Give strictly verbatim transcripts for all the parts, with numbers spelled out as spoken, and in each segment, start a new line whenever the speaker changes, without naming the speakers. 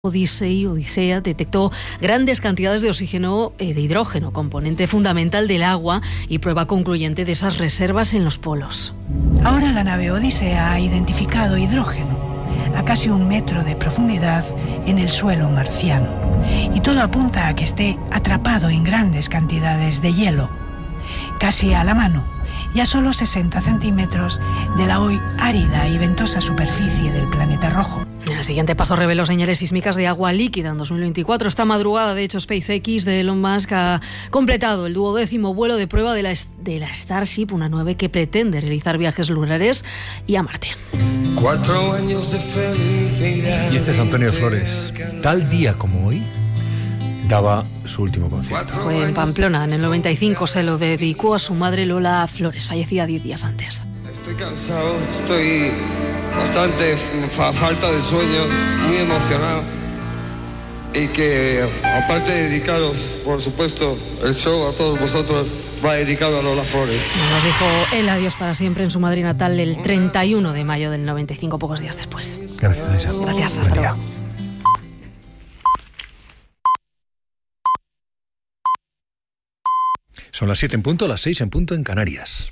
Odisei, Odisea detectó grandes cantidades de oxígeno, eh, de hidrógeno, componente fundamental del agua y prueba concluyente de esas reservas en los polos.
Ahora la nave Odisea ha identificado hidrógeno a casi un metro de profundidad en el suelo marciano, y todo apunta a que esté atrapado en grandes cantidades de hielo, casi a la mano y a solo sesenta centímetros de la hoy árida y ventosa superficie del planeta rojo.
El siguiente paso reveló señales sísmicas de agua líquida en dos mil veinticuatro. Esta madrugada, de hecho, SpaceX de Elon Musk ha completado el duodécimo vuelo de prueba de la, de la Starship, una nave que pretende realizar viajes lunares y a Marte.
Cuatro años de felicidad.
Y este es Antonio Flores. Tal día como hoy daba su último concierto.
Fue en Pamplona, en el noventa y cinco. Se lo dedicó a su madre Lola Flores, fallecida diez días antes.
Estoy cansado, estoy bastante fa- falta de sueño, muy emocionado. Y que, aparte de dedicaros, por supuesto, el show a todos vosotros, va dedicado a Lola Flores.
Nos dijo el adiós para siempre en su Madrid natal el treinta y uno de mayo del noventa y cinco, pocos días después.
Gracias, Isa.
Gracias, hasta luego.
Son las siete en punto, las seis en punto en Canarias.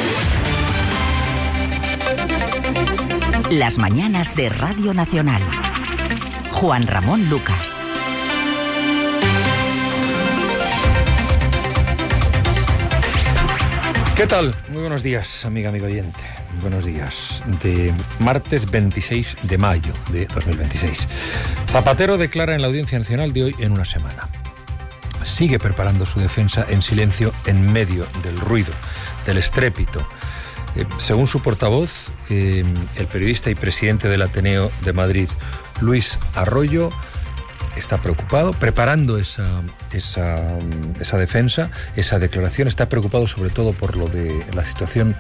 Las mañanas de Radio Nacional. Juan Ramón Lucas.
¿Qué tal? Muy buenos días, amiga, amigo oyente. Buenos días. De martes veintiséis de mayo de dos mil veintiséis. Zapatero declara en la Audiencia Nacional de hoy en una semana. Sigue preparando su defensa en silencio en medio del ruido, del estrépito. Eh, según su portavoz, eh, el periodista y presidente del Ateneo de Madrid, Luis Arroyo, está preocupado, preparando esa, esa, esa defensa, esa declaración. Está preocupado sobre todo por lo de la situación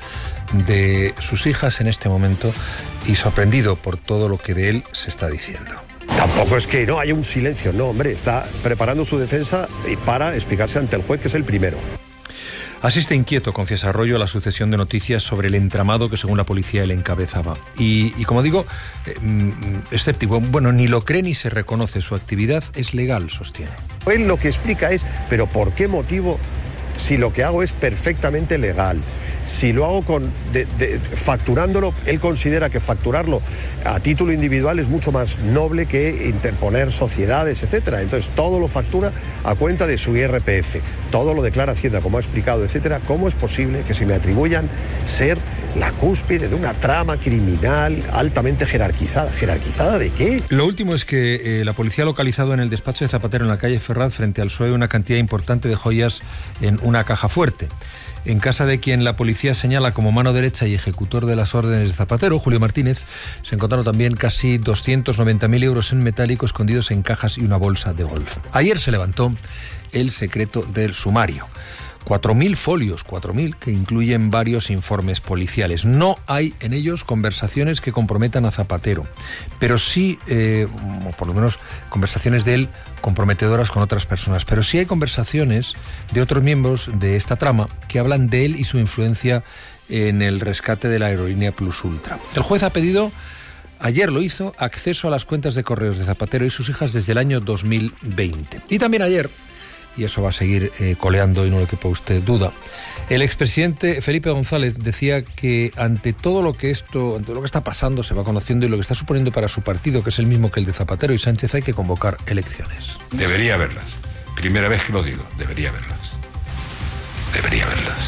de sus hijas en este momento y sorprendido por todo lo que de él se está diciendo.
Tampoco es que no haya un silencio, no, hombre, está preparando su defensa y para explicarse ante el juez, que es el primero.
Asiste inquieto, confiesa Arroyo, a la sucesión de noticias sobre el entramado que según la policía él encabezaba. Y, y como digo, eh, escéptico, bueno, ni lo cree ni se reconoce, su actividad es legal, sostiene.
Él lo que explica es, pero ¿por qué motivo, si lo que hago es perfectamente legal? Si lo hago con de, de, facturándolo, él considera que facturarlo a título individual es mucho más noble que interponer sociedades, etcétera. Entonces todo lo factura a cuenta de su I R P F, todo lo declara Hacienda, como ha explicado, etcétera. ¿Cómo es posible que se me atribuyan ser la cúspide de una trama criminal altamente jerarquizada? ¿Jerarquizada de qué?
Lo último es que eh, la policía ha localizado en el despacho de Zapatero en la calle Ferraz, frente al P S O E, una cantidad importante de joyas en una caja fuerte. En casa de quien la policía señala como mano derecha y ejecutor de las órdenes de Zapatero, Julio Martínez, se encontraron también casi doscientos noventa mil euros en metálico escondidos en cajas y una bolsa de golf. Ayer se levantó el secreto del sumario. Cuatro mil folios, cuatro mil, que incluyen varios informes policiales. No hay en ellos conversaciones que comprometan a Zapatero, pero sí, eh, o por lo menos conversaciones de él comprometedoras con otras personas, pero sí hay conversaciones de otros miembros de esta trama que hablan de él y su influencia en el rescate de la aerolínea Plus Ultra. El juez ha pedido, ayer lo hizo, acceso a las cuentas de correos de Zapatero y sus hijas desde el año dos mil veinte. Y también ayer, y eso va a seguir eh, coleando y no le quepa a usted duda, el expresidente Felipe González decía que ante todo lo que esto, ante lo que está pasando, se va conociendo y lo que está suponiendo para su partido, que es el mismo que el de Zapatero y Sánchez, hay que convocar elecciones.
Debería haberlas. Primera vez que lo digo, debería haberlas. Debería haberlas.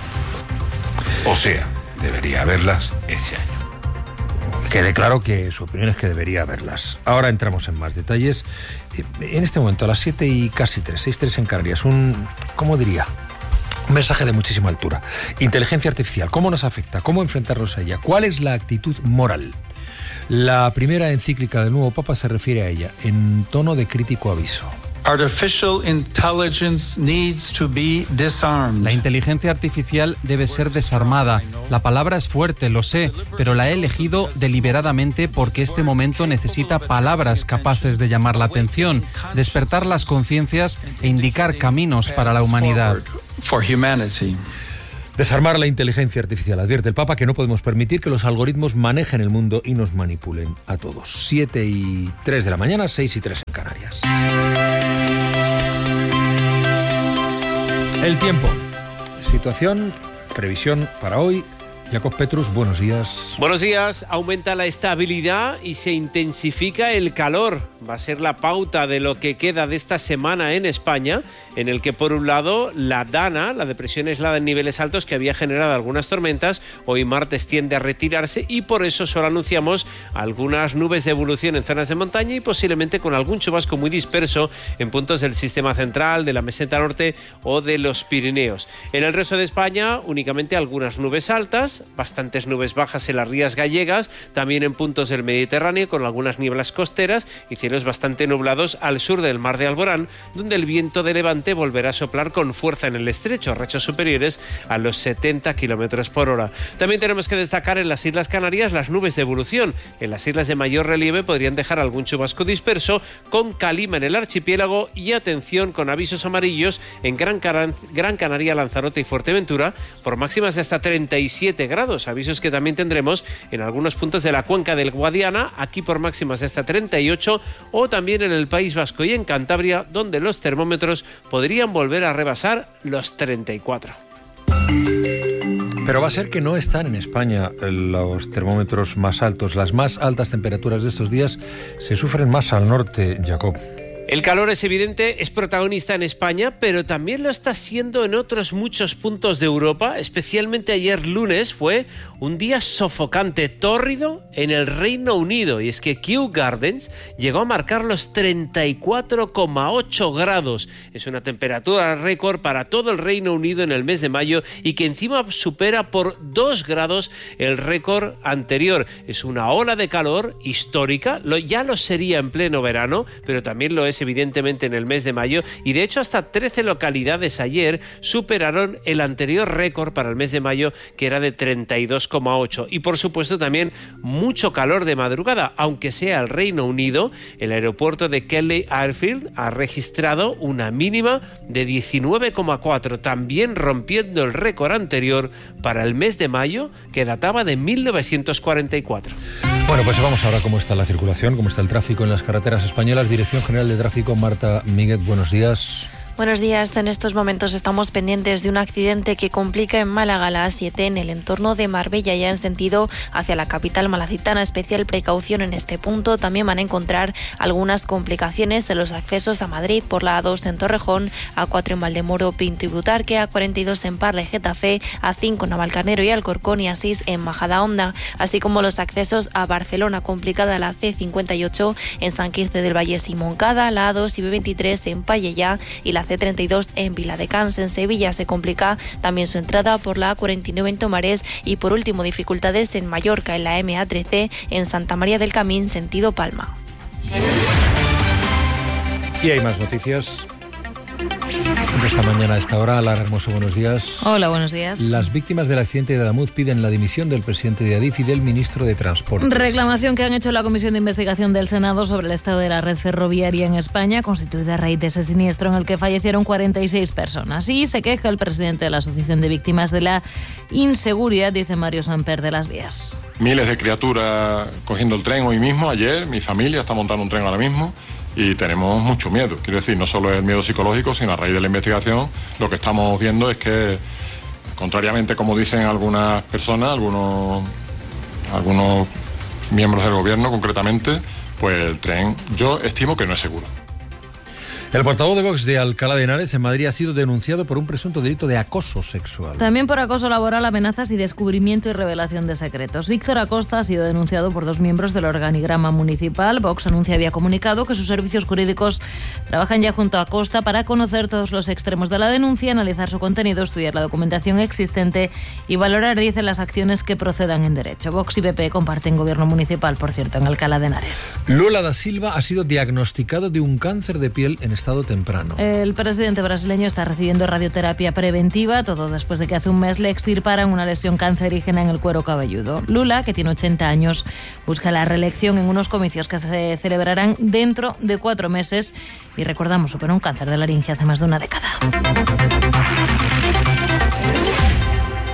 O sea, debería haberlas este año.
Quede claro que su opinión es que debería haberlas. Ahora entramos en más detalles. En este momento, a las siete y casi tres, seis tres en Canarias, un, ¿cómo diría? Un mensaje de muchísima altura. Inteligencia artificial, ¿cómo nos afecta? ¿Cómo enfrentarnos a ella? ¿Cuál es la actitud moral? La primera encíclica del nuevo Papa se refiere a ella en tono de crítico aviso.
Artificial intelligence needs to be disarmed.
La inteligencia artificial debe ser desarmada. La palabra es fuerte, lo sé, pero la he elegido deliberadamente porque este momento necesita palabras capaces de llamar la atención, despertar las conciencias e indicar caminos para la humanidad.
For humanity.
Desarmar la inteligencia artificial. Advierte el Papa que no podemos permitir que los algoritmos manejen el mundo y nos manipulen a todos. siete y tres de la mañana, seis y tres en Canarias. El tiempo. Situación, previsión para hoy. Jacob Petrus, buenos días.
Buenos días. Aumenta la estabilidad y se intensifica el calor. Va a ser la pauta de lo que queda de esta semana en España, en el que por un lado la Dana, la depresión aislada en niveles altos que había generado algunas tormentas, hoy martes tiende a retirarse y por eso solo anunciamos algunas nubes de evolución en zonas de montaña y posiblemente con algún chubasco muy disperso en puntos del sistema central, de la meseta norte o de los Pirineos. En el resto de España únicamente algunas nubes altas, bastantes nubes bajas en las rías gallegas, también en puntos del Mediterráneo con algunas nieblas costeras y cielos bastante nublados al sur del mar de Alborán, donde el viento de levante volverá a soplar con fuerza en el estrecho, rachas superiores a los setenta kilómetros por hora. También tenemos que destacar en las Islas Canarias las nubes de evolución. En las islas de mayor relieve podrían dejar algún chubasco disperso, con calima en el archipiélago y atención con avisos amarillos en Gran, Caran- Gran Canaria, Lanzarote y Fuerteventura, por máximas de hasta treinta y siete grados, avisos que también tendremos en algunos puntos de la cuenca del Guadiana, aquí por máximas de hasta treinta y ocho, o también en el País Vasco y en Cantabria, donde los termómetros podrían volver a rebasar los treinta y cuatro.
Pero va a ser que no están en España los termómetros más altos. Las más altas temperaturas de estos días se sufren más al norte, Jacob.
El calor es evidente, es protagonista en España, pero también lo está siendo en otros muchos puntos de Europa. Especialmente ayer lunes fue un día sofocante, tórrido en el Reino Unido. Y es que Kew Gardens llegó a marcar los treinta y cuatro coma ocho grados. Es una temperatura récord para todo el Reino Unido en el mes de mayo y que encima supera por dos grados el récord anterior. Es una ola de calor histórica, lo, ya lo sería en pleno verano, pero también lo es evidentemente en el mes de mayo, y de hecho hasta trece localidades ayer superaron el anterior récord para el mes de mayo, que era de treinta y dos coma ocho. Y por supuesto también mucho calor de madrugada, aunque sea el Reino Unido. El aeropuerto de Kelly Airfield ha registrado una mínima de diecinueve coma cuatro, también rompiendo el récord anterior para el mes de mayo, que databa de mil novecientos cuarenta y cuatro.
Bueno, pues vamos ahora cómo está la circulación, cómo está el tráfico en las carreteras españolas. Dirección General de Tráfico, Marta Míguez, buenos días.
Buenos días. En estos momentos estamos pendientes de un accidente que complica en Málaga la A siete en el entorno de Marbella, ya en sentido hacia la capital malacitana. Especial precaución en este punto. También van a encontrar algunas complicaciones en los accesos a Madrid por la A dos en Torrejón, A cuatro en Valdemoro, Pinto y Butarque, A cuarenta y dos en Parla y Getafe, A cinco en Navalcarnero y Alcorcón y A seis en Majadahonda, así como los accesos a Barcelona, complicada la C cincuenta y ocho en San Quirce del Valle y Moncada, la A dos y B veintitrés en Pallellá y la C treinta y dos en Viladecans. En Sevilla se complica también su entrada por la A cuarenta y nueve en Tomares y por último dificultades en Mallorca en la M A trece en Santa María del Camín sentido Palma.
Y hay más noticias. Esta mañana a esta hora, Lara Hermoso, buenos días.
Hola, buenos días.
Las víctimas del accidente de Adamuz piden la dimisión del presidente de Adif y del ministro de Transportes.
Reclamación que han hecho la Comisión de Investigación del Senado sobre el estado de la red ferroviaria en España, constituida a raíz de ese siniestro en el que fallecieron cuarenta y seis personas. Y se queja el presidente de la Asociación de Víctimas de la Inseguridad, dice Mario Samper, de las vías.
Miles de criaturas cogiendo el tren hoy mismo, ayer, mi familia está montando un tren ahora mismo. Y tenemos mucho miedo, quiero decir, no solo es el miedo psicológico, sino a raíz de la investigación lo que estamos viendo es que, contrariamente como dicen algunas personas, algunos, algunos miembros del gobierno concretamente, pues el tren yo estimo que no es seguro.
El portavoz de Vox de Alcalá de Henares, en Madrid, ha sido denunciado por un presunto delito de acoso sexual.
También por acoso laboral, amenazas y descubrimiento y revelación de secretos. Víctor Acosta ha sido denunciado por dos miembros del organigrama municipal. Vox anuncia vía comunicado que sus servicios jurídicos trabajan ya junto a Acosta para conocer todos los extremos de la denuncia, analizar su contenido, estudiar la documentación existente y valorar, dicen, las acciones que procedan en derecho. Vox y P P comparten gobierno municipal, por cierto, en Alcalá de Henares.
Lula da Silva ha sido diagnosticado de un cáncer de piel en estado temprano.
El presidente brasileño está recibiendo radioterapia preventiva, todo después de que hace un mes le extirparan una lesión cancerígena en el cuero cabelludo. Lula, que tiene ochenta años, busca la reelección en unos comicios que se celebrarán dentro de cuatro meses y, recordamos, superó un cáncer de laringe hace más de una década.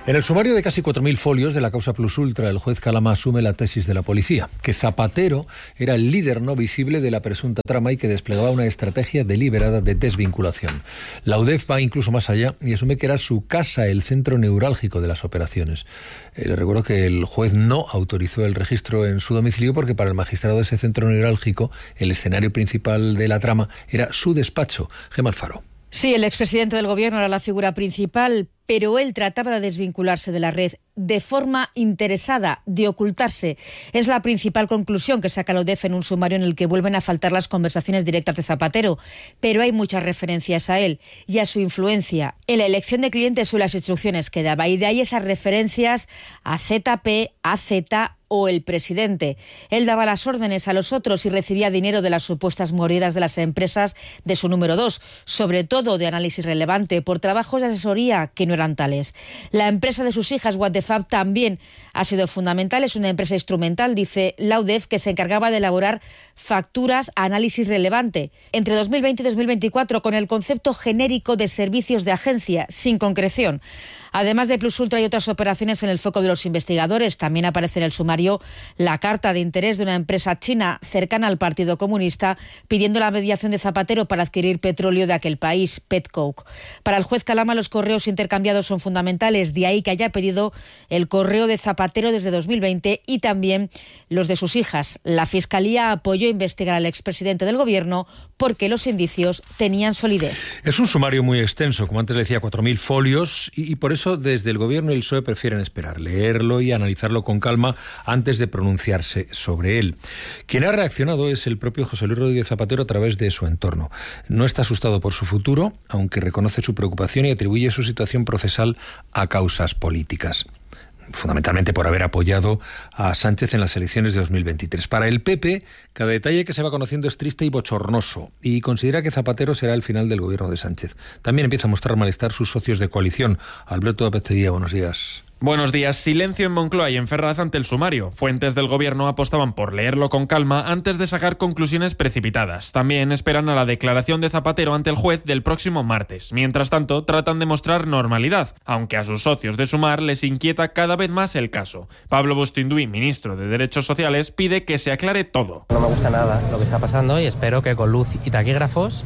En el sumario de casi cuatro mil folios de la causa Plus Ultra, el juez Calama asume la tesis de la policía, que Zapatero era el líder no visible de la presunta trama y que desplegaba una estrategia deliberada de desvinculación. La U D E F va incluso más allá y asume que era su casa el centro neurálgico de las operaciones. Eh, le recuerdo que el juez no autorizó el registro en su domicilio porque para el magistrado de ese centro neurálgico el escenario principal de la trama era su despacho. Gemma Alfaro.
Sí, el expresidente del gobierno era la figura principal, pero él trataba de desvincularse de la red de forma interesada, de ocultarse. Es la principal conclusión que saca la U D E F en un sumario en el que vuelven a faltar las conversaciones directas de Zapatero, pero hay muchas referencias a él y a su influencia en la elección de clientes o las instrucciones que daba, y de ahí esas referencias a Z P, A Z o el presidente. Él daba las órdenes a los otros y recibía dinero de las supuestas mordidas de las empresas de su número dos, sobre todo de análisis relevante, por trabajos de asesoría que no eran tales. La empresa de sus hijas, What the Fab, también ha sido fundamental. Es una empresa instrumental, dice la U D E F, que se encargaba de elaborar facturas a análisis relevante entre dos mil veinte y dos mil veinticuatro con el concepto genérico de servicios de agencia, sin concreción. Además de Plus Ultra y otras operaciones en el foco de los investigadores, también aparece en el sumario la carta de interés de una empresa china cercana al Partido Comunista pidiendo la mediación de Zapatero para adquirir petróleo de aquel país, Petcoke. Para el juez Calama, los correos intercambiados son fundamentales, de ahí que haya pedido el correo de Zapatero desde dos mil veinte y también los de sus hijas. La Fiscalía apoyó investigar al expresidente del Gobierno porque los indicios tenían solidez.
Es un sumario muy extenso, como antes le decía, cuatro mil folios, y, y por eso desde el Gobierno y el P S O E prefieren esperar, leerlo y analizarlo con calma antes de pronunciarse sobre él. Quien ha reaccionado es el propio José Luis Rodríguez Zapatero a través de su entorno. No está asustado por su futuro, aunque reconoce su preocupación y atribuye su situación procesal a causas políticas, fundamentalmente por haber apoyado a Sánchez en las elecciones de dos mil veintitrés. Para el P P, cada detalle que se va conociendo es triste y bochornoso, y considera que Zapatero será el final del gobierno de Sánchez. También empieza a mostrar malestar sus socios de coalición. Alberto Apesteguía, buenos días.
Buenos días. Silencio en Moncloa y en Ferraz ante el sumario. Fuentes del gobierno apostaban por leerlo con calma antes de sacar conclusiones precipitadas. También esperan a la declaración de Zapatero ante el juez del próximo martes. Mientras tanto, tratan de mostrar normalidad, aunque a sus socios de Sumar les inquieta cada vez más el caso. Pablo Bustinduy, ministro de Derechos Sociales, pide que se aclare todo.
No me gusta nada lo que está pasando y espero que con luz y taquígrafos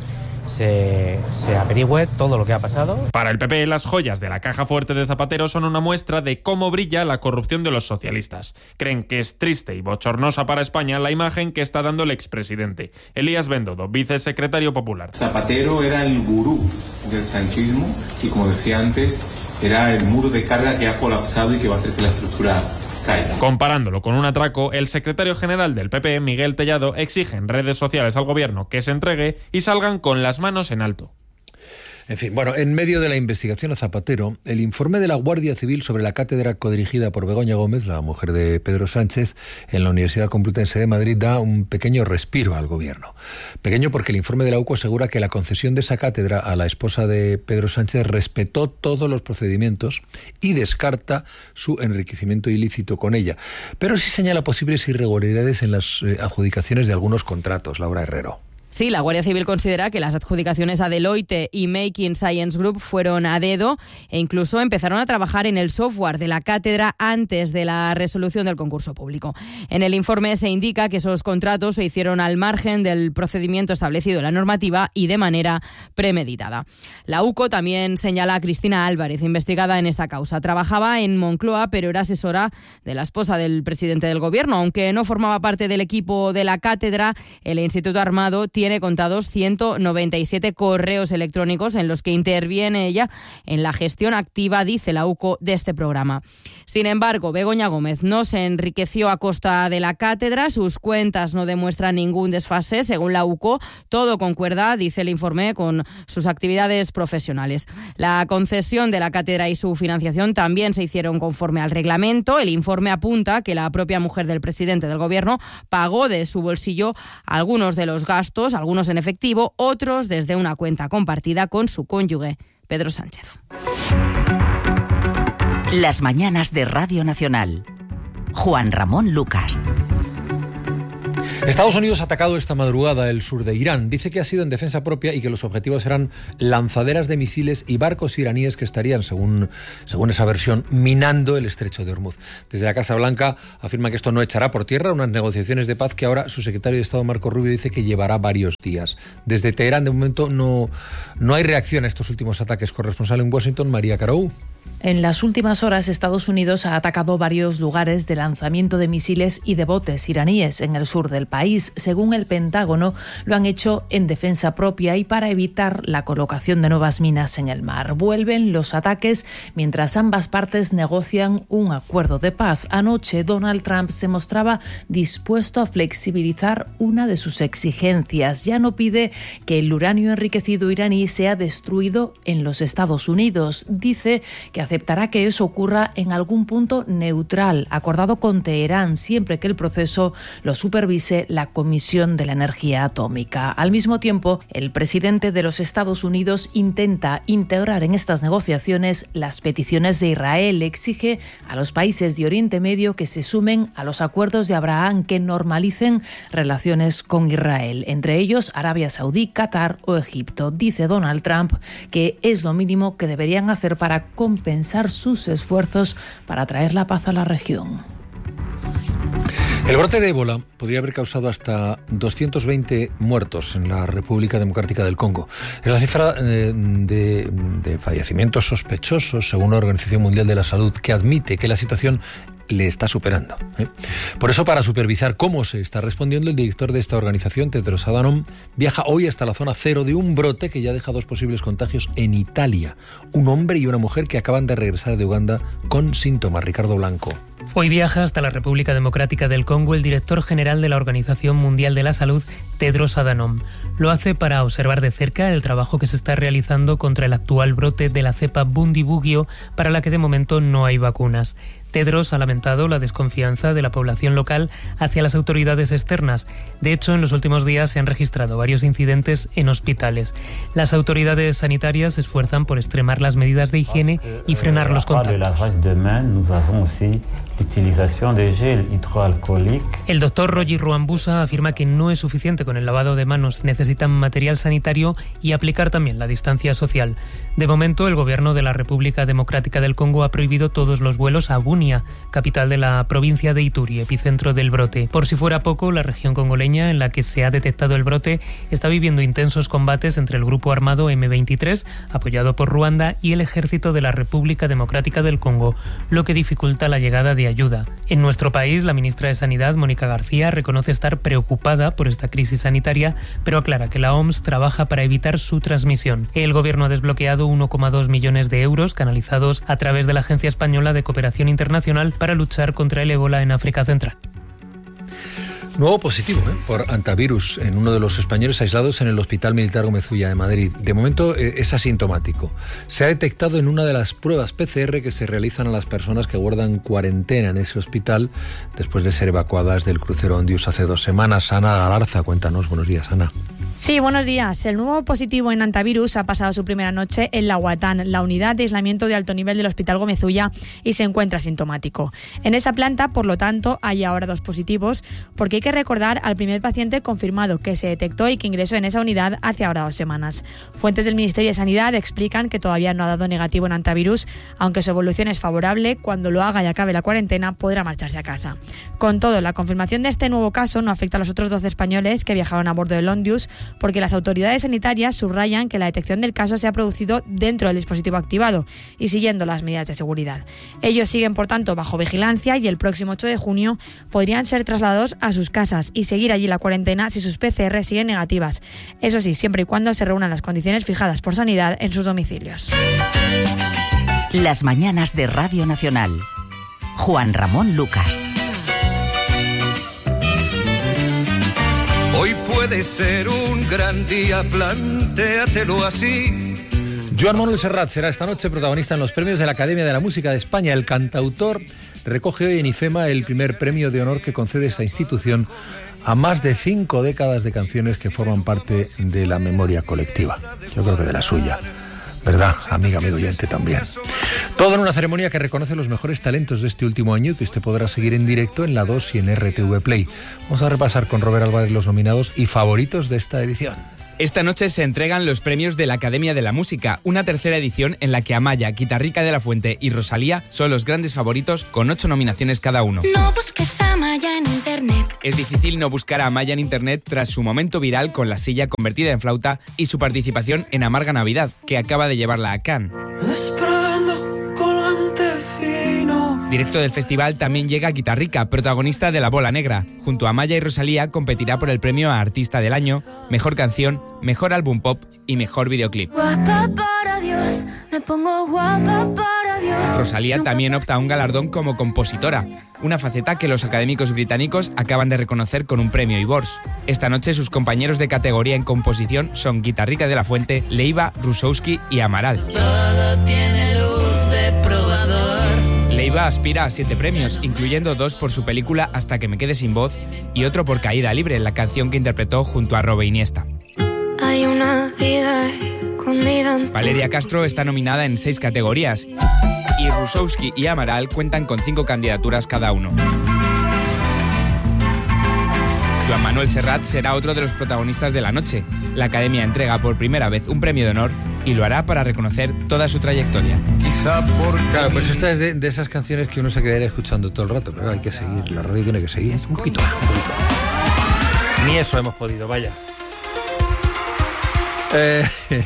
Se, se averigüe todo lo que ha pasado.
Para el P P, las joyas de la caja fuerte de Zapatero son una muestra de cómo brilla la corrupción de los socialistas. Creen que es triste y bochornosa para España la imagen que está dando el expresidente. Elías Bendodo, vicesecretario popular.
Zapatero era el gurú del sanchismo y, como decía antes, era el muro de carga que ha colapsado y que va a hacer que la estructura caiga.
Comparándolo con un atraco, el secretario general del P P, Miguel Tellado, exige en redes sociales al gobierno que se entregue y salgan con las manos en alto.
En fin, bueno, en medio de la investigación a Zapatero, el informe de la Guardia Civil sobre la cátedra codirigida por Begoña Gómez, la mujer de Pedro Sánchez, en la Universidad Complutense de Madrid, da un pequeño respiro al gobierno. Pequeño porque el informe de la U C O asegura que la concesión de esa cátedra a la esposa de Pedro Sánchez respetó todos los procedimientos y descarta su enriquecimiento ilícito con ella. Pero sí señala posibles irregularidades en las eh, adjudicaciones de algunos contratos. Laura Herrero.
Sí, la Guardia Civil considera que las adjudicaciones a Deloitte y Making Science Group fueron a dedo e incluso empezaron a trabajar en el software de la cátedra antes de la resolución del concurso público. En el informe se indica que esos contratos se hicieron al margen del procedimiento establecido en la normativa y de manera premeditada. La U C O también señala a Cristina Álvarez, investigada en esta causa. Trabajaba en Moncloa, pero era asesora de la esposa del presidente del gobierno. Aunque no formaba parte del equipo de la cátedra, el Instituto Armado tiene Tiene contados ciento noventa y siete correos electrónicos en los que interviene ella en la gestión activa, dice la U C O, de este programa. Sin embargo, Begoña Gómez no se enriqueció a costa de la cátedra, sus cuentas no demuestran ningún desfase, según la U C O, todo concuerda, dice el informe, con sus actividades profesionales. La concesión de la cátedra y su financiación también se hicieron conforme al reglamento. El informe apunta que la propia mujer del presidente del gobierno pagó de su bolsillo algunos de los gastos, algunos en efectivo, otros desde una cuenta compartida con su cónyuge, Pedro Sánchez.
Las mañanas de Radio Nacional. Juan Ramón Lucas.
Estados Unidos ha atacado esta madrugada el sur de Irán. Dice que ha sido en defensa propia y que los objetivos eran lanzaderas de misiles y barcos iraníes que estarían, según, según esa versión, minando el estrecho de Hormuz. Desde la Casa Blanca afirma que esto no echará por tierra unas negociaciones de paz que ahora su secretario de Estado, Marco Rubio, dice que llevará varios días. Desde Teherán, de momento, no, no hay reacción a estos últimos ataques. Corresponsal en Washington, María Carou.
En las últimas horas, Estados Unidos ha atacado varios lugares de lanzamiento de misiles y de botes iraníes en el sur del país. Según el Pentágono, lo han hecho en defensa propia y para evitar la colocación de nuevas minas en el mar. Vuelven los ataques mientras ambas partes negocian un acuerdo de paz. Anoche, Donald Trump se mostraba dispuesto a flexibilizar una de sus exigencias. Ya no pide que el uranio enriquecido iraní sea destruido en los Estados Unidos. Dice que aceptará que eso ocurra en algún punto neutral, acordado con Teherán, siempre que el proceso lo supervise la Comisión de la Energía Atómica. Al mismo tiempo, el presidente de los Estados Unidos intenta integrar en estas negociaciones las peticiones de Israel. Exige a los países de Oriente Medio que se sumen a los acuerdos de Abraham, que normalicen relaciones con Israel, entre ellos Arabia Saudí, Qatar o Egipto. Dice Donald Trump que es lo mínimo que deberían hacer para compensar sus esfuerzos para traer la paz a la región.
El brote de ébola podría haber causado hasta doscientos veinte muertos en la República Democrática del Congo. Es la cifra de, de, de fallecimientos sospechosos, según la Organización Mundial de la Salud, que admite que la situación le está superando. ¿eh? Por eso, para supervisar cómo se está respondiendo, el director de esta organización, Tedros Adhanom, viaja hoy hasta la zona cero de un brote que ya deja dos posibles contagios en Italia. Un hombre y una mujer que acaban de regresar de Uganda con síntomas. Ricardo Blanco.
Hoy viaja hasta la República Democrática del Congo el director general de la Organización Mundial de la Salud, Tedros Adhanom. Lo hace para observar de cerca el trabajo que se está realizando contra el actual brote de la cepa Bundibugyo, para la que de momento no hay vacunas. Tedros ha lamentado la desconfianza de la población local hacia las autoridades externas. De hecho, en los últimos días se han registrado varios incidentes en hospitales. Las autoridades sanitarias se esfuerzan por extremar las medidas de higiene y frenar los contactos. El doctor Roger Ruambusa afirma que no es suficiente con el lavado de manos, necesitan material sanitario y aplicar también la distancia social. De momento, el gobierno de la República Democrática del Congo ha prohibido todos los vuelos a Bunia, capital de la provincia de Ituri, epicentro del brote. Por si fuera poco, la región congoleña en la que se ha detectado el brote está viviendo intensos combates entre el grupo armado eme veintitrés, apoyado por Ruanda, y el ejército de la República Democrática del Congo, lo que dificulta la llegada de ayuda. En nuestro país, la ministra de Sanidad, Mónica García, reconoce estar preocupada por esta crisis sanitaria, pero aclara que la O M S trabaja para evitar su transmisión. El gobierno ha desbloqueado uno coma dos millones de euros canalizados a través de la Agencia Española de Cooperación Internacional para luchar contra el ébola en África Central.
Nuevo positivo ¿eh? por antivirus en uno de los españoles aislados en el Hospital Militar Gómez Ulla de Madrid. De momento eh, es asintomático. Se ha detectado en una de las pruebas pe ce erre que se realizan a las personas que guardan cuarentena en ese hospital después de ser evacuadas del crucero Ondius hace dos semanas. Ana Galarza, cuéntanos. Buenos días, Ana.
Sí, buenos días. El nuevo positivo en antivirus ha pasado su primera noche en la Guatán, la unidad de aislamiento de alto nivel del Hospital Gómez Ulla, y se encuentra asintomático. En esa planta, por lo tanto, hay ahora dos positivos, porque hay que recordar al primer paciente confirmado que se detectó y que ingresó en esa unidad hace ahora dos semanas. Fuentes del Ministerio de Sanidad explican que todavía no ha dado negativo en antivirus, aunque su evolución es favorable. Cuando lo haga y acabe la cuarentena, podrá marcharse a casa. Con todo, la confirmación de este nuevo caso no afecta a los otros doce españoles que viajaron a bordo del Ondius, porque las autoridades sanitarias subrayan que la detección del caso se ha producido dentro del dispositivo activado y siguiendo las medidas de seguridad. Ellos siguen, por tanto, bajo vigilancia y el próximo ocho de junio podrían ser trasladados a sus casas y seguir allí la cuarentena si sus pe ce erre siguen negativas. Eso sí, siempre y cuando se reúnan las condiciones fijadas por Sanidad en sus domicilios.
Las mañanas de Radio Nacional. Juan Ramón Lucas.
Hoy puede ser un gran día, plantéatelo así.
Joan Manuel Serrat será esta noche protagonista en los premios de la Academia de la Música de España. El cantautor recoge hoy en IFEMA el primer premio de honor que concede esta institución a más de cinco décadas de canciones que forman parte de la memoria colectiva. Yo creo que de la suya. ¿Verdad, amiga, amigo oyente también? Todo en una ceremonia que reconoce los mejores talentos de este último año, que usted podrá seguir en directo en La dos y en R T V Play. Vamos a repasar con Robert Álvarez los nominados y favoritos de esta edición.
Esta noche se entregan los premios de la Academia de la Música, una tercera edición en la que Amaya, Guitarrica de la Fuente y Rosalía son los grandes favoritos con ocho nominaciones cada uno.
No busques a Amaya en internet.
Es difícil no buscar a Amaya en internet tras su momento viral con la silla convertida en flauta y su participación en Amarga Navidad, que acaba de llevarla a Cannes. Directo del festival también llega Guitarrica, protagonista de La Bola Negra. Junto a Amaya y Rosalía competirá por el premio a Artista del Año, Mejor Canción, Mejor Álbum Pop y Mejor Videoclip.
Guapa para Dios, me pongo guapa para Dios.
Rosalía también opta a un galardón como compositora, una faceta que los académicos británicos acaban de reconocer con un premio Ivors. Esta noche sus compañeros de categoría en composición son Guitarrica de la Fuente, Leiva, Rusowski y Amaral.
Todo tiene luz de probador.
Leiva aspira a siete premios, incluyendo dos por su película Hasta que me quede sin voz y otro por Caída Libre, la canción que interpretó junto a Robe Iniesta.
Hay una vida escondida en...
Valeria Castro está nominada en seis categorías y Rusowski y Amaral cuentan con cinco candidaturas cada uno. Joan Manuel Serrat será otro de los protagonistas de la noche. La Academia entrega por primera vez un premio de honor y lo hará para reconocer toda su trayectoria.
Quizá por... Claro, pues esta es de, de esas canciones que uno se quedaría escuchando todo el rato, pero hay que seguir, la radio tiene que seguir. Un poquito más, un poquito más.
Ni eso hemos podido, vaya.
Eh...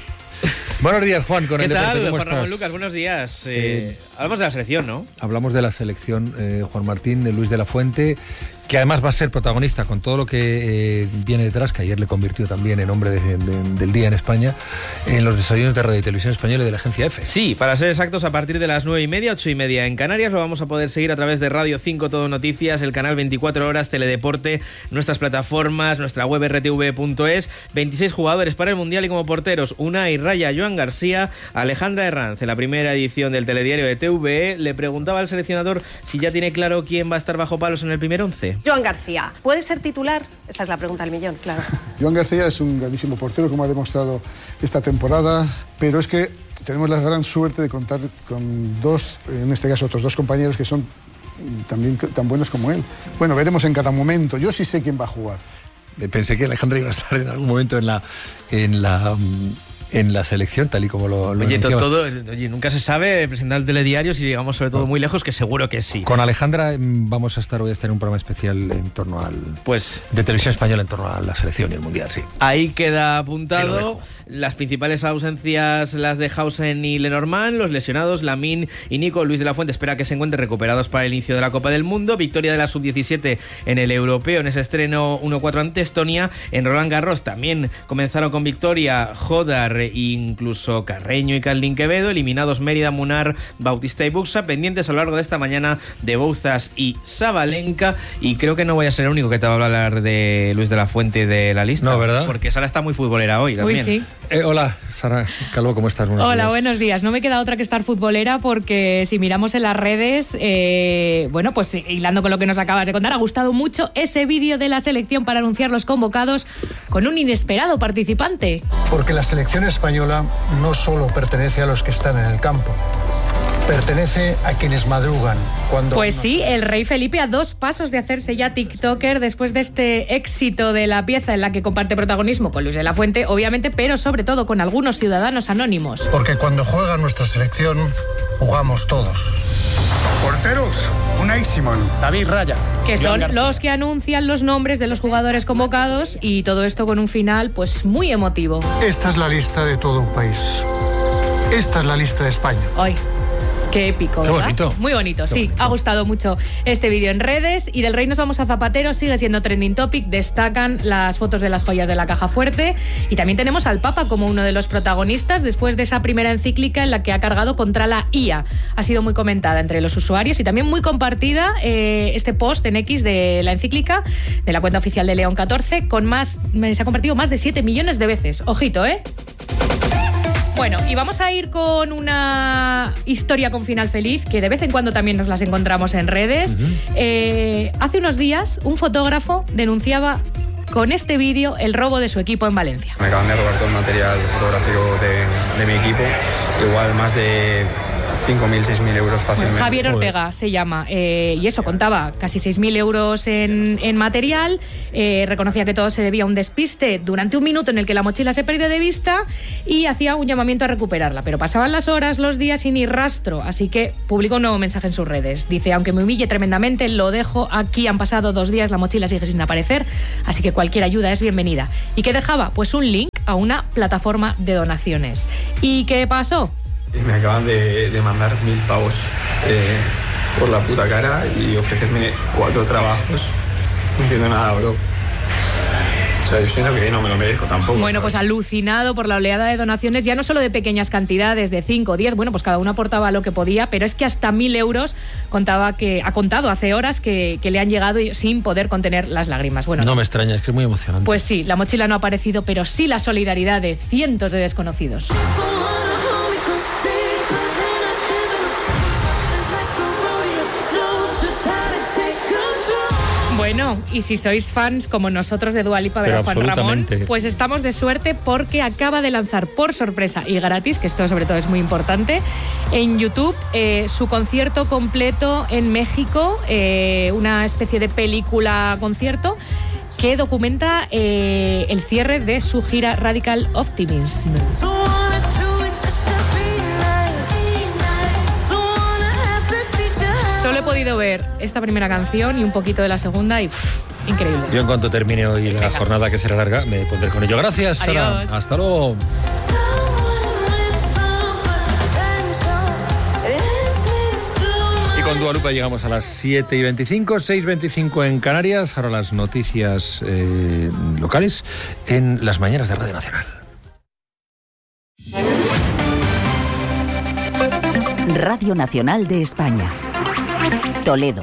Buenos días, Juan, con
¿Qué
el
tal,
deporte, ¿cómo
Juan
estás?
Ramón Lucas? Buenos días. Eh,
Eh,
hablamos de la selección, ¿no?
Hablamos de la selección, eh, Juan Martín, de Luis de la Fuente, que además va a ser protagonista con todo lo que eh, viene detrás, que ayer le convirtió también en hombre de, de, del día en España, en los desayunos de Radio y Televisión Española y de la Agencia EFE.
Sí, para ser exactos, a partir de las nueve y media, ocho y media en Canarias, lo vamos a poder seguir a través de Radio cinco Todo Noticias, el canal veinticuatro horas, Teledeporte, nuestras plataformas, nuestra web r t v punto es. veintiséis jugadores para el Mundial y como porteros, Unai Raya, Joan García, Alejandra Herranz. En la primera edición del telediario de T V E le preguntaba al seleccionador si ya tiene claro quién va a estar bajo palos en el primer once.
Joan García, ¿puede ser titular? Esta es la pregunta del millón, claro.
Joan García es un grandísimo portero, como ha demostrado esta temporada, pero es que tenemos la gran suerte de contar con dos, en este caso otros dos compañeros que son también tan buenos como él. Bueno, veremos en cada momento. Yo sí sé quién va a jugar.
Pensé que Alejandra iba a estar en algún momento en la... En la en la selección, tal y como lo, lo
Oye, to-
anunciaba.
todo, oye, nunca se sabe presentar el telediario si llegamos sobre todo muy lejos, que seguro que sí.
Con Alejandra mm, vamos a estar hoy a estar en un programa especial en torno al...
Pues...
de Televisión Española en torno a la selección y el Mundial, sí.
Ahí queda
Que lo
apuntado.
dejo.
Las principales ausencias, las de Hausen y Lenormand, los lesionados, Lamine y Nico. Luis de la Fuente espera que se encuentren recuperados para el inicio de la Copa del Mundo. Victoria de la sub diecisiete en el Europeo, en ese estreno uno cuatro ante Estonia. En Roland Garros también comenzaron con victoria Jodar e incluso Carreño y Carlín Quevedo. Eliminados Mérida, Munar, Bautista y Buxa. Pendientes a lo largo de esta mañana de Bouzas y Sabalenka. Y creo que no voy a ser el único que te va a hablar de Luis de la Fuente de la lista.
No, ¿verdad?
Porque Sara está muy futbolera hoy también.
Uy, sí.
Eh, hola, Sara Calvo, ¿cómo estás? Buenos
Hola,
días.
buenos días. No me queda otra que estar futbolera porque si miramos en las redes, eh, bueno, pues hilando con lo que nos acabas de contar, ha gustado mucho ese vídeo de la selección para anunciar los convocados con un inesperado participante.
Porque la selección española no solo pertenece a los que están en el campo, pertenece a quienes madrugan. Cuando
Pues sí, el rey Felipe a dos pasos de hacerse ya tiktoker después de este éxito de la pieza en la que comparte protagonismo con Luis de la Fuente, obviamente, pero sobre todo con algunos ciudadanos anónimos.
Porque cuando juega nuestra selección, jugamos todos.
Porteros, Unai Simón, David Raya.
Que son los que anuncian los nombres de los jugadores convocados y todo esto con un final pues muy emotivo.
Esta es la lista de todo un país. Esta es la lista de España.
Ay, qué épico,
Qué
¿verdad?
bonito.
Muy bonito,
Qué
sí.
bonito.
Ha gustado mucho este vídeo en redes. Y del rey nos vamos a Zapatero, sigue siendo trending topic. Destacan las fotos de las joyas de la caja fuerte. Y también tenemos al Papa como uno de los protagonistas después de esa primera encíclica en la que ha cargado contra la I A. Ha sido muy comentada entre los usuarios y también muy compartida eh, este post en X de la encíclica de la cuenta oficial de León catorce, con más, se ha compartido más de siete millones de veces. Ojito, ¿eh? Bueno, y vamos a ir con una historia con final feliz, que de vez en cuando también nos las encontramos en redes. Uh-huh. eh, hace unos días, un fotógrafo denunciaba con este vídeo el robo de su equipo en Valencia.
Me acaban de robar todo el material fotográfico de, de mi equipo, igual más de cinco mil, seis mil euros fácilmente.
Bueno, Javier Ortega se llama, eh, y eso, contaba casi seis mil euros en, en material, eh, reconocía que todo se debía a un despiste durante un minuto en el que la mochila se perdió de vista y hacía un llamamiento a recuperarla, pero pasaban las horas, los días y ni rastro, así que publicó un nuevo mensaje en sus redes. Dice, aunque me humille tremendamente, lo dejo aquí, han pasado dos días, la mochila sigue sin aparecer, así que cualquier ayuda es bienvenida. ¿Y qué dejaba? Pues un link a una plataforma de donaciones. ¿Y qué pasó?
Me acaban de, de mandar mil pavos eh, por la puta cara y ofrecerme cuatro trabajos. No entiendo nada, bro. O sea, yo siento que no me lo merezco tampoco.
Bueno, pues alucinado por la oleada de donaciones, ya no solo de pequeñas cantidades, de cinco, diez, bueno, pues cada uno aportaba lo que podía, pero es que hasta mil euros contaba que, ha contado hace horas que, que le han llegado sin poder contener las lágrimas. Bueno,
no me extraña, es que es muy emocionante.
Pues sí, la mochila no ha aparecido, pero sí la solidaridad de cientos de desconocidos. Bueno, y si sois fans como nosotros de Dua Lipa, ¿verdad, Juan Ramón? Pues estamos de suerte porque acaba de lanzar por sorpresa y gratis, que esto sobre todo es muy importante, en YouTube eh, su concierto completo en México, eh, una especie de película-concierto que documenta eh, el cierre de su gira Radical Optimism. Solo he podido ver esta primera canción y un poquito de la segunda y pff, increíble.
Yo en cuanto termine hoy la jornada, que será larga, me pondré con ello. Gracias, Sara.
Adiós.
Hasta luego. Y con Dua Lipa llegamos a las siete y veinticinco, seis y veinticinco en Canarias. Ahora las noticias eh, locales en las mañanas de Radio Nacional.
Radio Nacional de España. Toledo.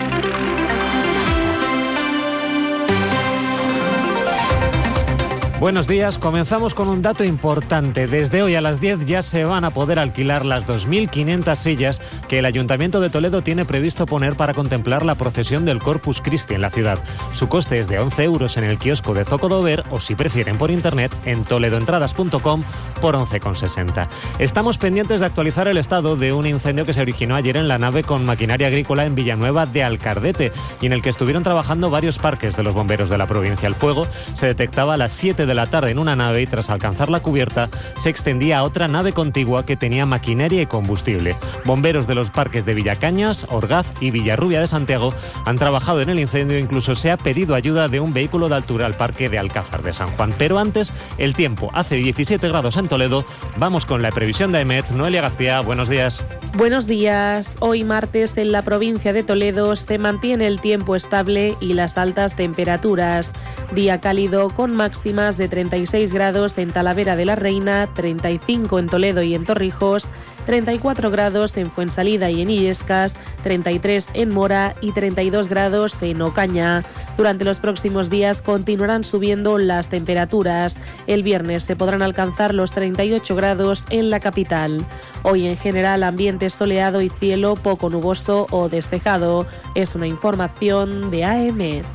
Buenos días, comenzamos con un dato importante. Desde hoy a las diez ya se van a poder alquilar las dos mil quinientas sillas que el Ayuntamiento de Toledo tiene previsto poner para contemplar la procesión del Corpus Christi en la ciudad. Su coste es de once euros en el kiosco de Zocodover o, si prefieren, por internet en toledoentradas punto com por once con sesenta. Estamos pendientes de actualizar el estado de un incendio que se originó ayer en la nave con maquinaria agrícola en Villanueva de Alcardete y en el que estuvieron trabajando varios parques de los bomberos de la provincia. El fuego se detectaba a las siete de la tarde en una nave y tras alcanzar la cubierta se extendía a otra nave contigua que tenía maquinaria y combustible. Bomberos de los parques de Villacañas, Orgaz y Villarrubia de Santiago han trabajado en el incendio, incluso se ha pedido ayuda de un vehículo de altura al parque de Alcázar de San Juan. Pero antes, el tiempo. Hace diecisiete grados en Toledo. Vamos con la previsión de AEMET. Noelia García, buenos días.
Buenos días. Hoy martes en la provincia de Toledo se mantiene el tiempo estable y las altas temperaturas. Día cálido con máximas de treinta y seis grados en Talavera de la Reina, treinta y cinco en Toledo y en Torrijos, treinta y cuatro grados en Fuensalida y en Illescas, treinta y tres en Mora y treinta y dos grados en Ocaña. Durante los próximos días continuarán subiendo las temperaturas. El viernes se podrán alcanzar los treinta y ocho grados en la capital. Hoy en general ambiente soleado y cielo poco nuboso o despejado. Es una información de AEMET.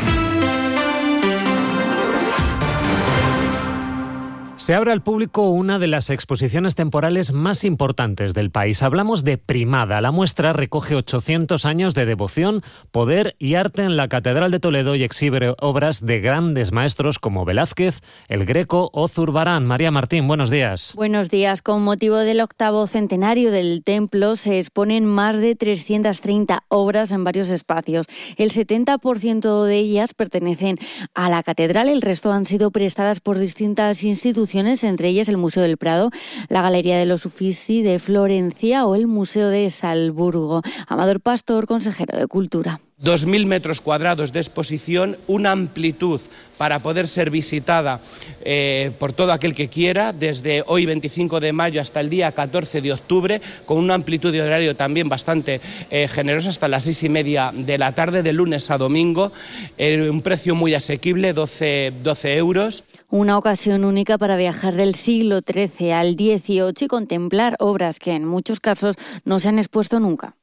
Se abre al público una de las exposiciones temporales más importantes del país. Hablamos de Primada. La muestra recoge ochocientos años de devoción, poder y arte en la Catedral de Toledo y exhibe obras de grandes maestros como Velázquez, El Greco o Zurbarán. María Martín, buenos días.
Buenos días. Con motivo del octavo centenario del templo se exponen más de trescientas treinta obras en varios espacios. El setenta por ciento de ellas pertenecen a la catedral, el resto han sido prestadas por distintas instituciones, entre ellas el Museo del Prado, la Galería de los Uffizi de Florencia o el Museo de Salzburgo. Amador Pastor, consejero de Cultura.
dos mil metros cuadrados de exposición, una amplitud para poder ser visitada eh, por todo aquel que quiera, desde hoy veinticinco de mayo hasta el día catorce de octubre, con una amplitud de horario también bastante eh, generosa, hasta las seis y media de la tarde, de lunes a domingo, eh, un precio muy asequible, doce euros.
Una ocasión única para viajar del siglo trece al dieciocho y contemplar obras que en muchos casos no se han expuesto nunca.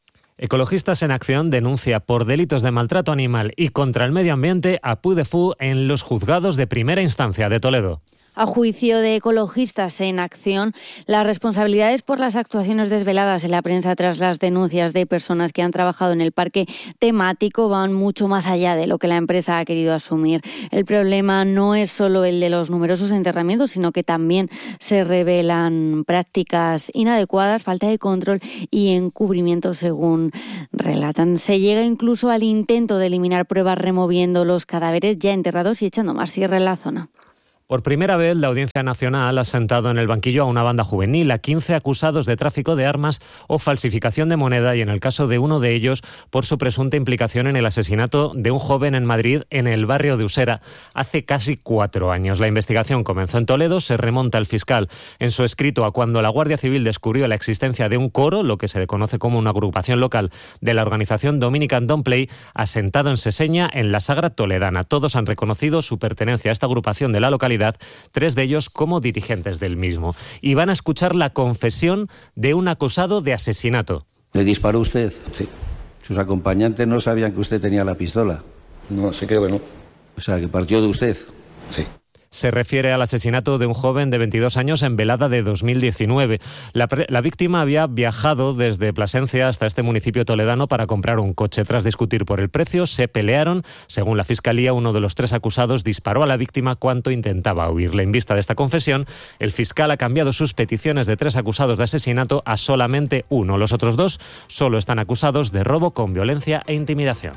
Ecologistas en Acción denuncia por delitos de maltrato animal y contra el medio ambiente a Puy de Fou en los juzgados de primera instancia de Toledo.
A juicio de Ecologistas en Acción, las responsabilidades por las actuaciones desveladas en la prensa tras las denuncias de personas que han trabajado en el parque temático van mucho más allá de lo que la empresa ha querido asumir. El problema no es solo el de los numerosos enterramientos, sino que también se revelan prácticas inadecuadas, falta de control y encubrimiento, según relatan. Se llega incluso al intento de eliminar pruebas removiendo los cadáveres ya enterrados y echando más tierra en la zona.
Por primera vez, la Audiencia Nacional ha sentado en el banquillo a una banda juvenil, a quince acusados de tráfico de armas o falsificación de moneda y, en el caso de uno de ellos, por su presunta implicación en el asesinato de un joven en Madrid, en el barrio de Usera, hace casi cuatro años. La investigación comenzó en Toledo, se remonta al fiscal en su escrito a cuando la Guardia Civil descubrió la existencia de un coro, lo que se conoce como una agrupación local de la organización Dominican Don't Play, asentado en Seseña, en la Sagra Toledana. Todos han reconocido su pertenencia a esta agrupación de la localidad, tres de ellos como dirigentes del mismo. Y van a escuchar la confesión de un acusado de asesinato.
¿Le disparó usted? Sí. ¿Sus acompañantes no sabían que usted tenía la pistola?
No, sí creo que no.
O sea, que partió de usted.
Sí.
Se refiere al asesinato de un joven de veintidós años en velada de dos mil diecinueve. La, la víctima había viajado desde Plasencia hasta este municipio toledano para comprar un coche. Tras discutir por el precio, se pelearon. Según la Fiscalía, uno de los tres acusados disparó a la víctima cuando intentaba huirle. En vista de esta confesión, el fiscal ha cambiado sus peticiones de tres acusados de asesinato a solamente uno. Los otros dos solo están acusados de robo con violencia e intimidación.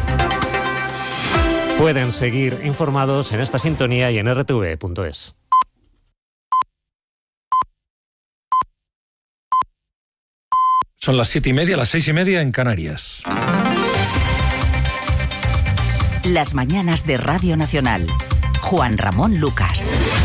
Pueden seguir informados en esta sintonía y en r t v punto es.
Son las siete y media, las seis y media en Canarias.
Las mañanas de Radio Nacional. Juan Ramón Lucas.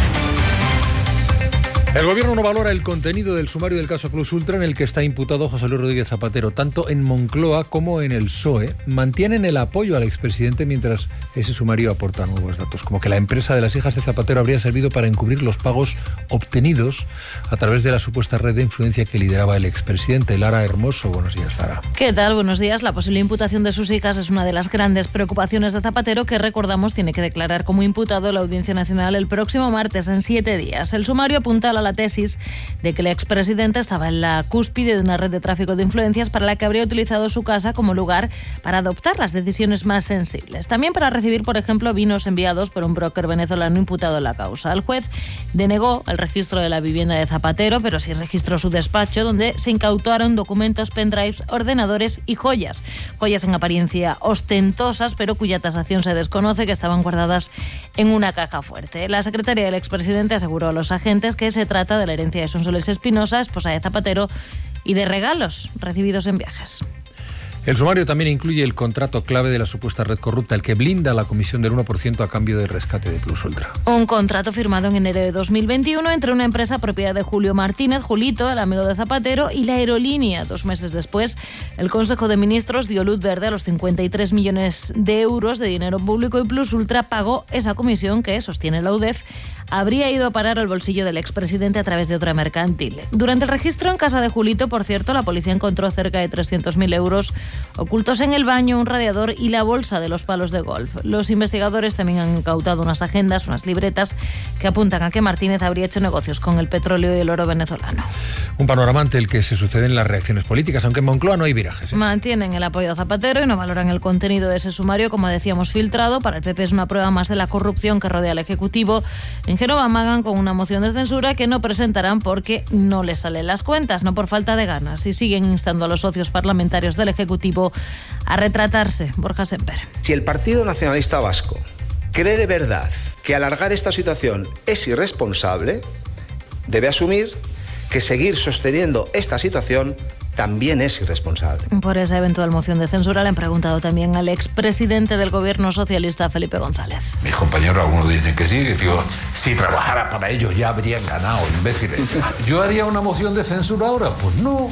El Gobierno no valora el contenido del sumario del caso Plus Ultra en el que está imputado José Luis Rodríguez Zapatero. Tanto en Moncloa como en el P S O E mantienen el apoyo al expresidente mientras ese sumario aporta nuevos datos, como que la empresa de las hijas de Zapatero habría servido para encubrir los pagos obtenidos a través de la supuesta red de influencia que lideraba el expresidente. Lara Hermoso, buenos días, Lara.
¿Qué tal? Buenos días. La posible imputación de sus hijas es una de las grandes preocupaciones de Zapatero, que, recordamos, tiene que declarar como imputado la Audiencia Nacional el próximo martes, en siete días. El sumario apunta a la tesis de que el expresidente estaba en la cúspide de una red de tráfico de influencias para la que habría utilizado su casa como lugar para adoptar las decisiones más sensibles. También para recibir, por ejemplo, vinos enviados por un broker venezolano imputado en la causa. El juez denegó el registro de la vivienda de Zapatero, pero sí registró su despacho, donde se incautaron documentos, pendrives, ordenadores y joyas. Joyas en apariencia ostentosas, pero cuya tasación se desconoce, que estaban guardadas en una caja fuerte. La secretaria del expresidente aseguró a los agentes que se trata de la herencia de Sonsoles Espinosa, esposa de Zapatero, y de regalos recibidos en viajes.
El sumario también incluye el contrato clave de la supuesta red corrupta, el que blinda la comisión del uno por ciento a cambio de rescate de Plus Ultra.
Un contrato firmado en enero de dos mil veintiuno entre una empresa propiedad de Julio Martínez, Julito, el amigo de Zapatero, y la aerolínea. Dos meses después, el Consejo de Ministros dio luz verde a los cincuenta y tres millones de euros de dinero público y Plus Ultra pagó esa comisión que, sostiene la U D E F, habría ido a parar al bolsillo del expresidente a través de otra mercantil. Durante el registro en casa de Julito, por cierto, la policía encontró cerca de trescientos mil euros ocultos en el baño, un radiador y la bolsa de los palos de golf. Los investigadores también han incautado unas agendas, unas libretas que apuntan a que Martínez habría hecho negocios con el petróleo y el oro venezolano.
Un panorama ante el que se suceden las reacciones políticas, aunque en Moncloa no hay virajes, ¿eh?
Mantienen el apoyo a Zapatero y no valoran el contenido de ese sumario, como decíamos, filtrado. Para el P P es una prueba más de la corrupción que rodea al Ejecutivo. En Génova amagan con una moción de censura que no presentarán porque no les salen las cuentas, no por falta de ganas, y siguen instando a los socios parlamentarios del Ejecutivo a retratarse. Borja Semper.
Si el Partido Nacionalista Vasco cree de verdad que alargar esta situación es irresponsable, debe asumir que seguir sosteniendo esta situación también es irresponsable.
Por esa eventual moción de censura le han preguntado también al expresidente del gobierno socialista, Felipe González.
Mis compañeros, algunos dicen que sí, que digo, si trabajara para ellos ya habrían ganado, imbéciles. ¿Yo haría una moción de censura ahora? Pues no,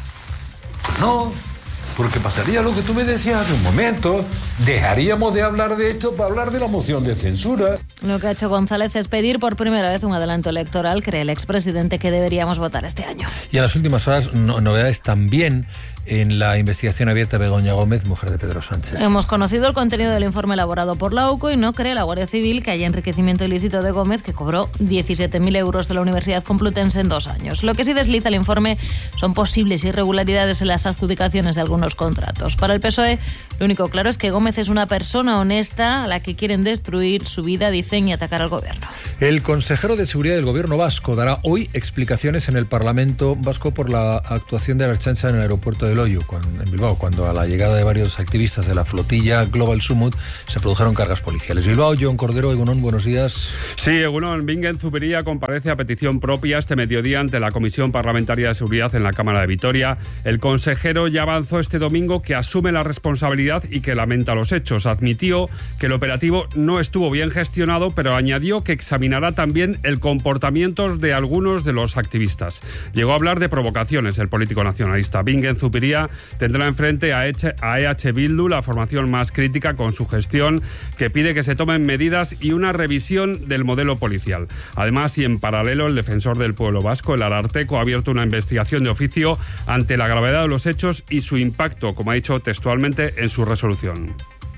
pues no. Porque pasaría lo que tú me decías hace un momento. Dejaríamos de hablar de esto para hablar de la moción de censura.
Lo que ha hecho González es pedir por primera vez un adelanto electoral. Cree el expresidente que deberíamos votar este año.
Y en las últimas horas, no, novedades también en la investigación abierta Begoña Gómez, mujer de Pedro Sánchez.
Hemos conocido el contenido del informe elaborado por la U C O y no cree la Guardia Civil que haya enriquecimiento ilícito de Gómez, que cobró diecisiete mil euros de la Universidad Complutense en dos años. Lo que sí desliza el informe son posibles irregularidades en las adjudicaciones de algunos contratos. Para el P S O E, lo único claro es que Gómez es una persona honesta a la que quieren destruir su vida, dicen, y atacar al gobierno.
El consejero de Seguridad del Gobierno vasco dará hoy explicaciones en el Parlamento vasco por la actuación de la Ertzaintza en el aeropuerto de Loiu, en Bilbao, cuando a la llegada de varios activistas de la flotilla Global Summit se produjeron cargas policiales. Bilbao, John Cordero, Egunon, buenos días.
Sí, Egunon, Bingen Zubería comparece a petición propia este mediodía ante la Comisión Parlamentaria de Seguridad en la Cámara de Vitoria. El consejero ya avanzó este domingo que asume la responsabilidad y que lamenta los hechos. Admitió que el operativo no estuvo bien gestionado, pero añadió que examinará también el comportamiento de algunos de los activistas. Llegó a hablar de provocaciones el político nacionalista. Bingen Zubería tendrá enfrente a E H Bildu, la formación más crítica con su gestión, que pide que se tomen medidas y una revisión del modelo policial. Además, y en paralelo, el defensor del pueblo vasco, el Ararteko, ha abierto una investigación de oficio ante la gravedad de los hechos y su impacto, como ha dicho textualmente en su resolución.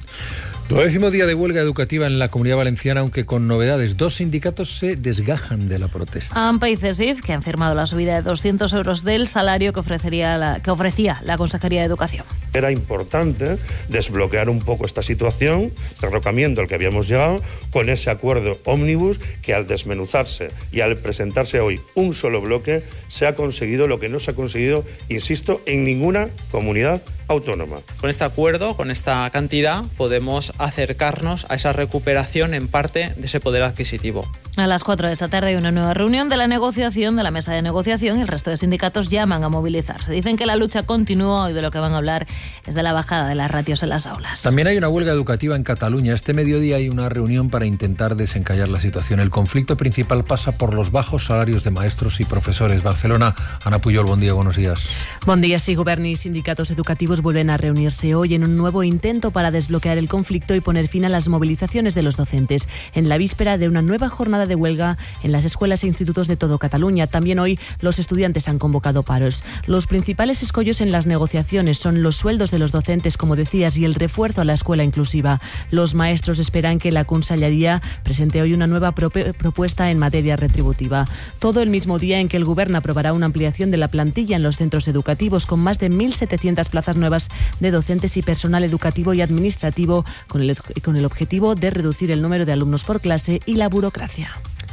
Duodécimo día de huelga educativa en la Comunidad Valenciana, aunque con novedades. Dos sindicatos se desgajan de la protesta.
AMPA y CESIF, que han firmado la subida de doscientos euros del salario que, ofrecería la, que ofrecía la Consejería de Educación.
Era importante desbloquear un poco esta situación, este derrocamiento al que habíamos llegado, con ese acuerdo ómnibus que al desmenuzarse y al presentarse hoy un solo bloque, se ha conseguido lo que no se ha conseguido, insisto, en ninguna comunidad autónoma.
Con este acuerdo, con esta cantidad, podemos acercarnos a esa recuperación en parte de ese poder adquisitivo.
A las cuatro de esta tarde hay una nueva reunión de la negociación, de la mesa de negociación, y el resto de sindicatos llaman a movilizarse. Dicen que la lucha continúa y de lo que van a hablar es de la bajada de las ratios en las aulas.
También hay una huelga educativa en Cataluña. Este mediodía hay una reunión para intentar desencallar la situación. El conflicto principal pasa por los bajos salarios de maestros y profesores. Barcelona, Ana Puyol, buen día, buenos días.
Buen día, sí, Gobierno y sindicatos educativos vuelven a reunirse hoy en un nuevo intento para desbloquear el conflicto y poner fin a las movilizaciones de los docentes, en la víspera de una nueva jornada de huelga en las escuelas e institutos de todo Cataluña. También hoy los estudiantes han convocado paros. Los principales escollos en las negociaciones son los sueldos de los docentes, como decías, y el refuerzo a la escuela inclusiva. Los maestros esperan que la Consellería presente hoy una nueva propuesta en materia retributiva. Todo el mismo día en que el Gobierno aprobará una ampliación de la plantilla en los centros educativos, con más de mil setecientas plazas nuevas de docentes y personal educativo y administrativo, con el, con el objetivo de reducir el número de alumnos por clase y la burocracia.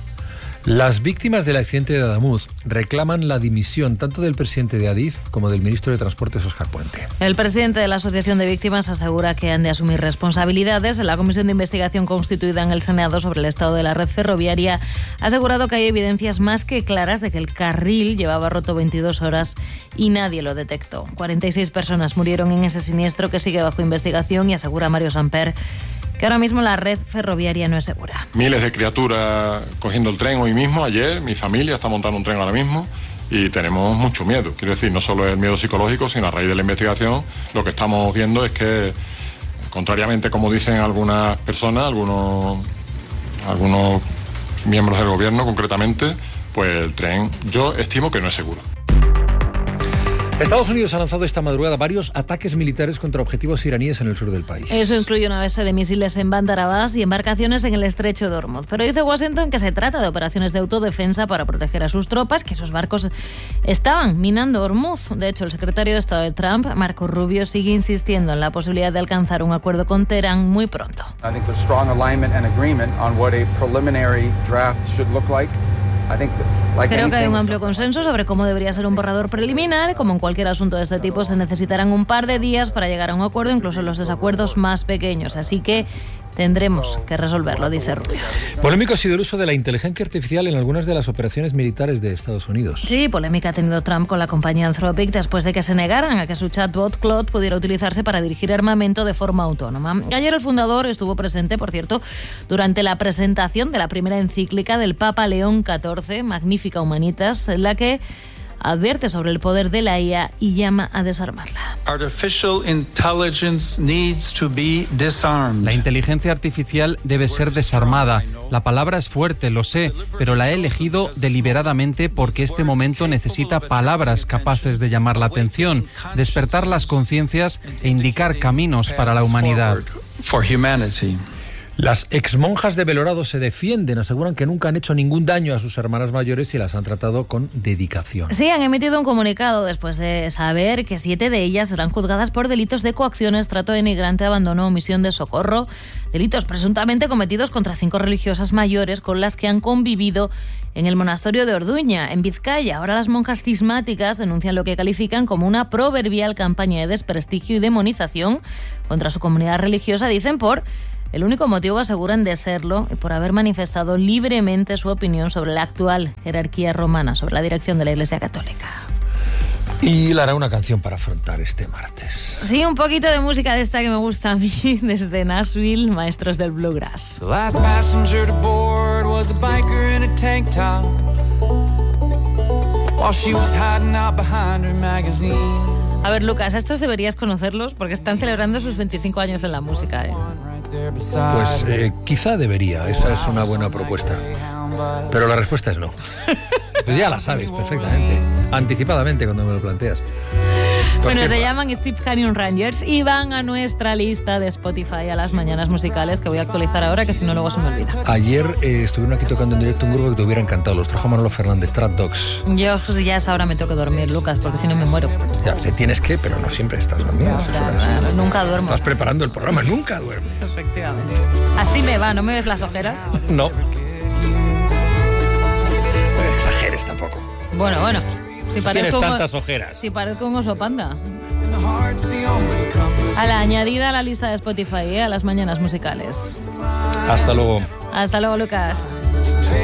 Las víctimas del accidente de Adamuz reclaman la dimisión tanto del presidente de Adif como del ministro de Transportes, Óscar Puente.
El presidente de la Asociación de Víctimas asegura que han de asumir responsabilidades. La comisión de investigación constituida en el Senado sobre el estado de la red ferroviaria ha asegurado que hay evidencias más que claras de que el carril llevaba roto veintidós horas y nadie lo detectó. cuarenta y seis personas murieron en ese siniestro que sigue bajo investigación, y asegura Mario Samper que ahora mismo la red ferroviaria no es segura.
Miles de criaturas cogiendo el tren hoy mismo, ayer, mi familia está montando un tren ahora mismo y tenemos mucho miedo. Quiero decir, no solo el miedo psicológico, sino a raíz de la investigación lo que estamos viendo es que, contrariamente como dicen algunas personas, algunos, algunos miembros del gobierno concretamente, pues el tren yo estimo que no es seguro.
Estados Unidos ha lanzado esta madrugada varios ataques militares contra objetivos iraníes en el sur del país.
Eso incluye una base de misiles en Bandar Abbas y embarcaciones en el estrecho de Hormuz. Pero dice Washington que se trata de operaciones de autodefensa para proteger a sus tropas, que esos barcos estaban minando Hormuz. De hecho, el secretario de Estado de Trump, Marco Rubio, sigue insistiendo en la posibilidad de alcanzar un acuerdo con Teherán muy pronto.
I think there's strong alignment and agreement on what a preliminary draft should look like.
Creo que hay un amplio consenso sobre cómo debería ser un borrador preliminar. Como en cualquier asunto de este tipo, se necesitarán un par de días para llegar a un acuerdo, incluso en los desacuerdos más pequeños. Así que tendremos que resolverlo, dice Rubio.
Polémico ha sido el uso de la inteligencia artificial en algunas de las operaciones militares de Estados Unidos.
Sí, polémica ha tenido Trump con la compañía Anthropic después de que se negaran a que su chatbot Claude pudiera utilizarse para dirigir armamento de forma autónoma. Ayer el fundador estuvo presente, por cierto, durante la presentación de la primera encíclica del Papa León catorce, Magnificat Humanitas, en la que advierte sobre el poder de la I A y llama a desarmarla.
Artificial intelligence needs to be disarmed.
La inteligencia artificial debe ser desarmada. La palabra es fuerte, lo sé, pero la he elegido deliberadamente porque este momento necesita palabras capaces de llamar la atención, despertar las conciencias e indicar caminos para la humanidad.
For humanity.
Las exmonjas de Belorado se defienden, aseguran que nunca han hecho ningún daño a sus hermanas mayores y las han tratado con dedicación.
Sí, han emitido un comunicado después de saber que siete de ellas serán juzgadas por delitos de coacciones, trato denigrante, abandono, omisión de socorro, delitos presuntamente cometidos contra cinco religiosas mayores con las que han convivido en el monasterio de Orduña, en Vizcaya. Ahora las monjas cismáticas denuncian lo que califican como una proverbial campaña de desprestigio y demonización contra su comunidad religiosa, dicen por el único motivo, aseguran, de serlo por haber manifestado libremente su opinión sobre la actual jerarquía romana, sobre la dirección de la Iglesia Católica.
Y le hará una canción para afrontar este martes.
Sí, un poquito de música de esta que me gusta a mí, desde Nashville, Maestros del Bluegrass.
The last passenger to board was a biker in a tank top, while she was hiding out behind her magazine.
A ver, Lucas, estos deberías conocerlos porque están celebrando sus veinticinco años en la música, ¿eh?
Pues eh, quizá debería, esa es una buena propuesta. Pero la respuesta es no. Pues ya la sabes perfectamente, anticipadamente cuando me lo planteas.
Bueno, se llaman Steve Canyon Rangers y van a nuestra lista de Spotify a las mañanas musicales, que voy a actualizar ahora, que si no luego se me olvida.
Ayer eh, estuvieron aquí tocando en directo un grupo que te hubiera encantado, los trajo Manolo Fernández, Trap Dogs.
Yo pues, ya es ahora me tengo que dormir, Lucas, porque si no me muero.
Ya, te tienes que, pero no siempre estás dormida.
Claro, claro, nunca duermo.
Estás preparando el programa, nunca duermes.
Efectivamente. Así me va, ¿no me ves las ojeras?
No. No exageres tampoco.
Bueno, bueno. Si
tienes
como,
tantas ojeras.
Si parezco un oso panda. A la añadida a la lista de Spotify, ¿eh? A las mañanas musicales.
Hasta luego.
Hasta luego, Lucas.